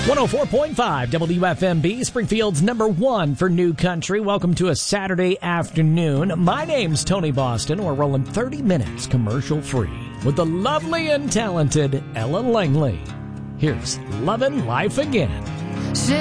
104.5 WFMB, Springfield's #1 for new country. Welcome to a Saturday afternoon. My name's Tony Boston. We're rolling 30 minutes commercial free with the lovely and talented Ella Langley. Here's Lovin' Life Again.